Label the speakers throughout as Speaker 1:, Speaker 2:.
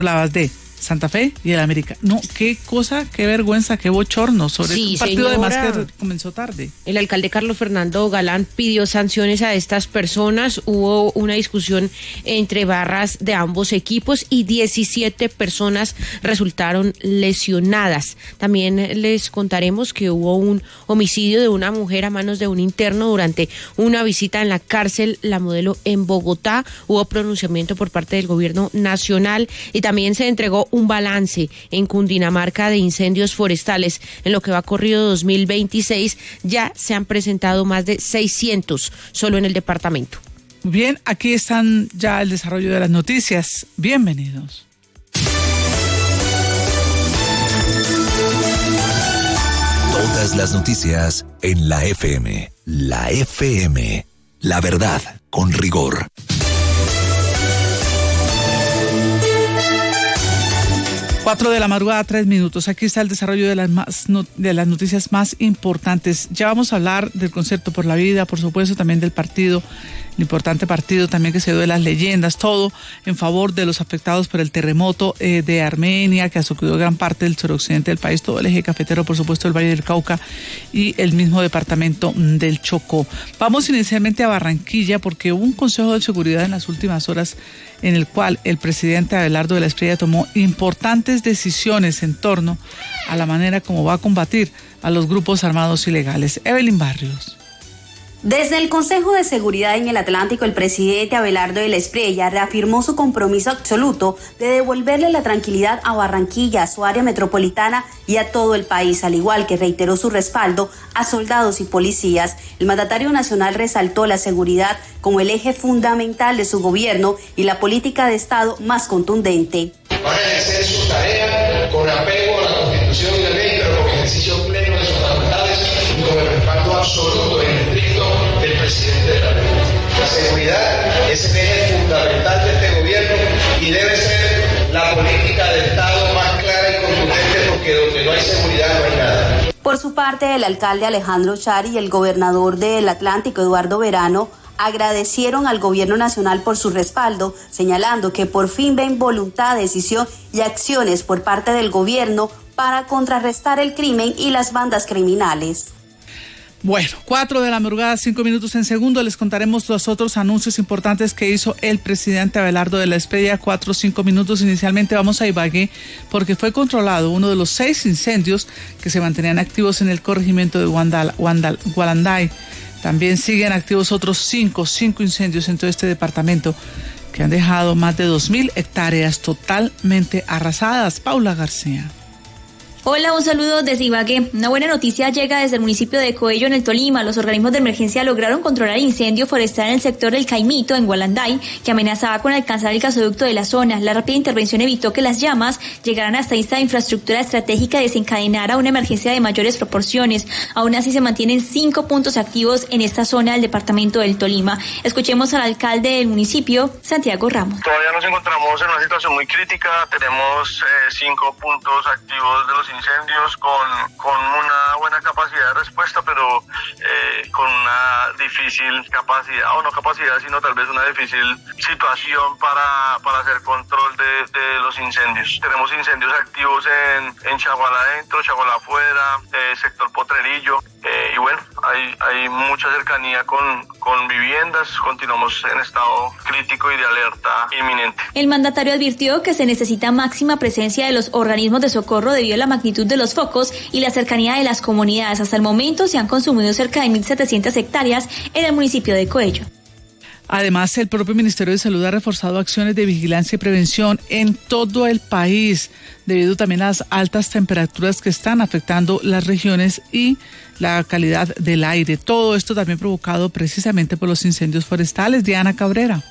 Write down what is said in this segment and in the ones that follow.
Speaker 1: Hablabas de Santa Fe y el América. No, qué cosa, qué vergüenza, qué bochorno sobre un partido además que comenzó tarde.
Speaker 2: El alcalde Carlos Fernando Galán pidió sanciones a estas personas. Hubo una discusión entre barras de ambos equipos y 17 personas resultaron lesionadas. También les contaremos que hubo un homicidio de una mujer a manos de un interno durante una visita en la cárcel La Modelo en Bogotá. Hubo pronunciamiento por parte del gobierno nacional y también se entregó un balance en Cundinamarca de incendios forestales. En lo que va corrido 2026 ya se han presentado más de 600 solo en el departamento.
Speaker 1: Bien, aquí están ya el desarrollo de las noticias. Bienvenidos.
Speaker 3: Todas las noticias en la FM. La FM. La verdad con rigor.
Speaker 1: 4 de la madrugada, 3 minutos. Aquí está el desarrollo de las noticias más importantes. Ya vamos a hablar del Concierto por la Vida, por supuesto, también del partido, el importante partido también que se dio de las leyendas, todo en favor de los afectados por el terremoto de Armenia, que ha sacudido gran parte del suroccidente del país, todo el eje cafetero, por supuesto, el Valle del Cauca y el mismo departamento del Chocó. Vamos inicialmente a Barranquilla porque hubo un consejo de seguridad en las últimas horas en el cual el presidente Abelardo de la Espriella tomó importantes decisiones en torno a la manera como va a combatir a los grupos armados ilegales. Evelyn Barrios.
Speaker 4: Desde el Consejo de Seguridad en el Atlántico, el presidente Abelardo de la Espriella reafirmó su compromiso absoluto de devolverle la tranquilidad a Barranquilla, a su área metropolitana y a todo el país, al igual que reiteró su respaldo a soldados y policías. El mandatario nacional resaltó la seguridad como el eje fundamental de su gobierno y la política de Estado más contundente.
Speaker 5: Van a ejercer su tarea con apego a la Constitución y la ley, pero con ejercicio pleno de sus facultades y con el respaldo absoluto y estricto del presidente de la República. La seguridad es el eje fundamental de este gobierno y debe ser la política de Estado más clara y contundente, porque donde no hay seguridad no hay nada.
Speaker 4: Por su parte, el alcalde Alejandro Char y el gobernador del Atlántico, Eduardo Verano, agradecieron al gobierno nacional por su respaldo, señalando que por fin ven voluntad, decisión y acciones por parte del gobierno para contrarrestar el crimen y las bandas criminales.
Speaker 1: Bueno, 4 de la madrugada, 5 minutos en segundo. Les contaremos los otros anuncios importantes que hizo el presidente Abelardo de la Espriella. 4 o 5 minutos. Inicialmente vamos a Ibagué porque fue controlado uno de los 6 incendios que se mantenían activos en el corregimiento de Gualanday. También siguen activos otros 5 incendios en todo este departamento que han dejado más de 2.000 hectáreas totalmente arrasadas. Paula García.
Speaker 6: Hola, un saludo desde Ibagué. Una buena noticia llega desde el municipio de Coello, en el Tolima. Los organismos de emergencia lograron controlar el incendio forestal en el sector del Caimito, en Gualanday, que amenazaba con alcanzar el gasoducto de la zona. La rápida intervención evitó que las llamas llegaran hasta esta infraestructura estratégica y desencadenara una emergencia de mayores proporciones. Aún así se mantienen 5 puntos activos en esta zona del departamento del Tolima. Escuchemos al alcalde del municipio, Santiago Ramos.
Speaker 7: Todavía nos encontramos en una situación muy crítica. Tenemos 5 puntos activos de los incendios con una buena capacidad de respuesta, pero con una difícil capacidad, o no capacidad, sino tal vez una difícil situación para hacer control de los incendios. Tenemos incendios activos en Chagual adentro, Chagual afuera, sector Potrerillo, y bueno, hay mucha cercanía con viviendas. Continuamos en estado crítico y de alerta inminente.
Speaker 6: El mandatario advirtió que se necesita máxima presencia de los organismos de socorro debido a la magnitud de los focos y la cercanía de las comunidades. Hasta el momento se han consumido cerca de 1.700 hectáreas en el municipio de Coello.
Speaker 1: Además, el propio Ministerio de Salud ha reforzado acciones de vigilancia y prevención en todo el país, debido también a las altas temperaturas que están afectando las regiones y la calidad del aire. Todo esto también provocado precisamente por los incendios forestales. Diana Cabrera.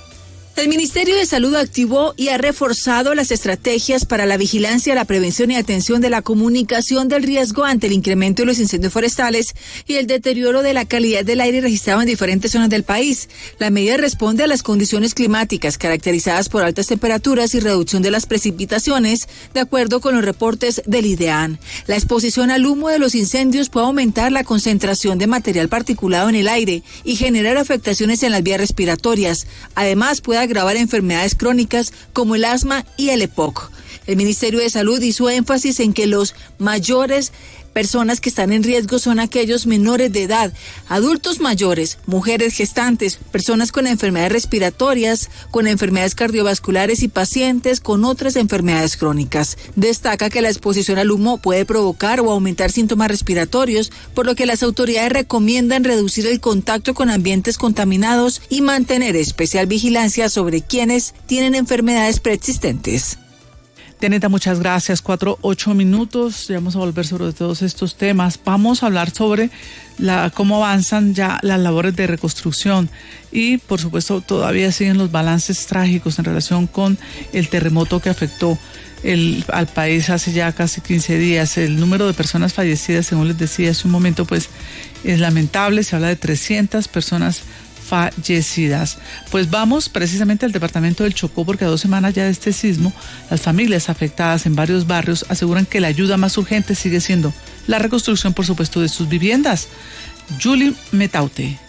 Speaker 8: El Ministerio de Salud activó y ha reforzado las estrategias para la vigilancia, la prevención y atención de la comunicación del riesgo ante el incremento de los incendios forestales y el deterioro de la calidad del aire registrado en diferentes zonas del país. La medida responde a las condiciones climáticas caracterizadas por altas temperaturas y reducción de las precipitaciones, de acuerdo con los reportes del IDEAN. La exposición al humo de los incendios puede aumentar la concentración de material particulado en el aire y generar afectaciones en las vías respiratorias. Además, puede agravar enfermedades crónicas como el asma y el EPOC. El Ministerio de Salud hizo énfasis en que los mayores personas que están en riesgo son aquellos menores de edad, adultos mayores, mujeres gestantes, personas con enfermedades respiratorias, con enfermedades cardiovasculares y pacientes con otras enfermedades crónicas. Destaca que la exposición al humo puede provocar o aumentar síntomas respiratorios, por lo que las autoridades recomiendan reducir el contacto con ambientes contaminados y mantener especial vigilancia sobre quienes tienen enfermedades preexistentes.
Speaker 1: Dianita, muchas gracias. 4:08 minutos. Ya vamos a volver sobre todos estos temas. Vamos a hablar sobre cómo avanzan ya las labores de reconstrucción y, por supuesto, todavía siguen los balances trágicos en relación con el terremoto que afectó al país hace ya casi 15 días. El número de personas fallecidas, según les decía hace un momento, pues es lamentable. Se habla de 300 personas fallecidas. Pues vamos precisamente al departamento del Chocó, porque a 2 semanas ya de este sismo, las familias afectadas en varios barrios aseguran que la ayuda más urgente sigue siendo la reconstrucción, por supuesto, de sus viviendas. Julie Metaute.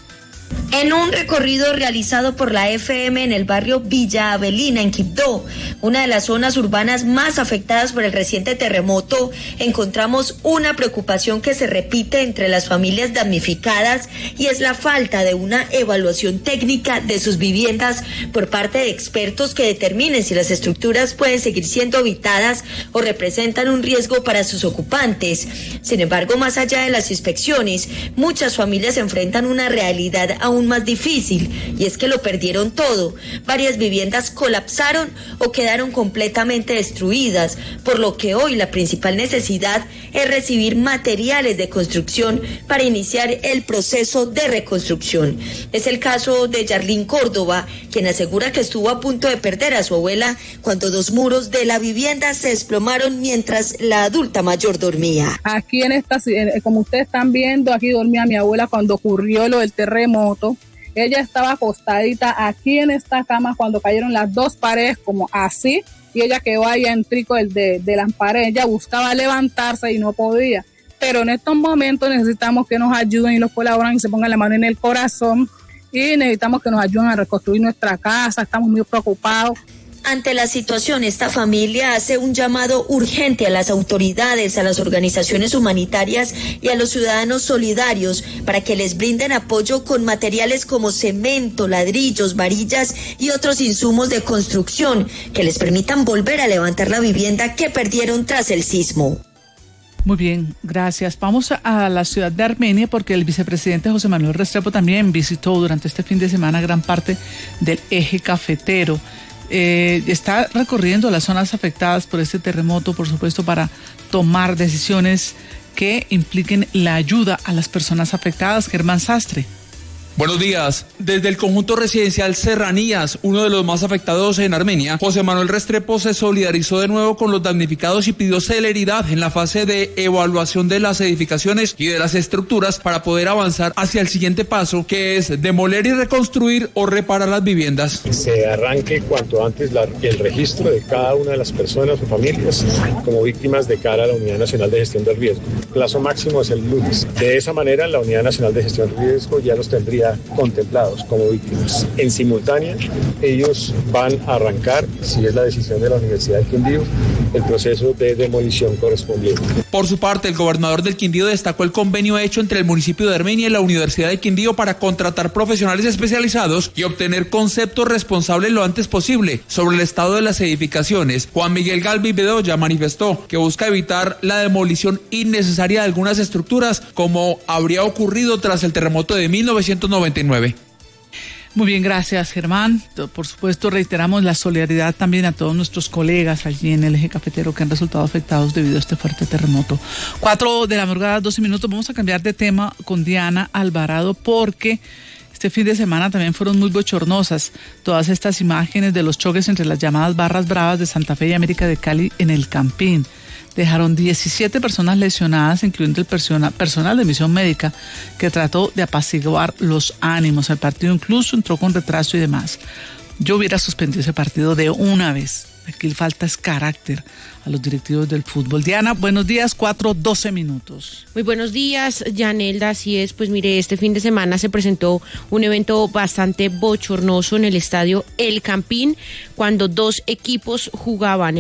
Speaker 9: En un recorrido realizado por la FM en el barrio Villa Avelina, en Quibdó, una de las zonas urbanas más afectadas por el reciente terremoto, encontramos una preocupación que se repite entre las familias damnificadas y es la falta de una evaluación técnica de sus viviendas por parte de expertos que determinen si las estructuras pueden seguir siendo habitadas o representan un riesgo para sus ocupantes. Sin embargo, más allá de las inspecciones, muchas familias enfrentan una realidad aún más difícil, y es que lo perdieron todo. Varias viviendas colapsaron o quedaron completamente destruidas, por lo que hoy la principal necesidad es recibir materiales de construcción para iniciar el proceso de reconstrucción. Es el caso de Yarlín Córdoba, quien asegura que estuvo a punto de perder a su abuela cuando 2 muros de la vivienda se desplomaron mientras la adulta mayor dormía.
Speaker 10: Aquí en esta, como ustedes están viendo, aquí dormía mi abuela cuando ocurrió lo del terremoto. Ella estaba acostadita aquí en esta cama cuando cayeron las 2 paredes como así, y ella quedó ahí en trico de las paredes. Ella buscaba levantarse y no podía, pero en estos momentos necesitamos que nos ayuden y los colaboran y se pongan la mano en el corazón, y necesitamos que nos ayuden a reconstruir nuestra casa. Estamos muy preocupados.
Speaker 9: Ante la situación, esta familia hace un llamado urgente a las autoridades, a las organizaciones humanitarias y a los ciudadanos solidarios para que les brinden apoyo con materiales como cemento, ladrillos, varillas y otros insumos de construcción que les permitan volver a levantar la vivienda que perdieron tras el sismo.
Speaker 1: Muy bien, gracias. Vamos a la ciudad de Armenia, porque el vicepresidente José Manuel Restrepo también visitó durante este fin de semana gran parte del eje cafetero. Está recorriendo las zonas afectadas por este terremoto, por supuesto, para tomar decisiones que impliquen la ayuda a las personas afectadas. Germán Sastre.
Speaker 11: Buenos días. Desde el conjunto residencial Serranías, uno de los más afectados en Armenia, José Manuel Restrepo se solidarizó de nuevo con los damnificados y pidió celeridad en la fase de evaluación de las edificaciones y de las estructuras para poder avanzar hacia el siguiente paso, que es demoler y reconstruir o reparar las viviendas.
Speaker 12: Se arranque cuanto antes el registro de cada una de las personas o familias como víctimas de cara a la Unidad Nacional de Gestión del Riesgo. El plazo máximo es el lunes. De esa manera, la Unidad Nacional de Gestión del Riesgo ya los tendría contemplados como víctimas. En simultánea, ellos van a arrancar, si es la decisión de la Universidad del Quindío, el proceso de demolición correspondiente.
Speaker 11: Por su parte, el gobernador del Quindío destacó el convenio hecho entre el municipio de Armenia y la Universidad del Quindío para contratar profesionales especializados y obtener conceptos responsables lo antes posible sobre el estado de las edificaciones. Juan Miguel Galvi Bedoya manifestó que busca evitar la demolición innecesaria de algunas estructuras, como habría ocurrido tras el terremoto de 1999.
Speaker 1: Muy bien, gracias, Germán. Por supuesto, reiteramos la solidaridad también a todos nuestros colegas allí en el eje cafetero que han resultado afectados debido a este fuerte terremoto. 4 de la madrugada, 12 minutos. Vamos a cambiar de tema con Diana Alvarado, porque este fin de semana también fueron muy bochornosas todas estas imágenes de los choques entre las llamadas barras bravas de Santa Fe y América de Cali en el Campín. Dejaron 17 personas lesionadas, incluyendo el personal de misión médica que trató de apaciguar los ánimos. El partido incluso entró con retraso y demás. Yo hubiera suspendido ese partido de una vez. Aquí le falta es carácter a los directivos del fútbol. Diana, buenos días, 4:12 minutos.
Speaker 2: Muy buenos días, Yanelda, así es, pues mire, este fin de semana se presentó un evento bastante bochornoso en el estadio El Campín, cuando dos equipos jugaban.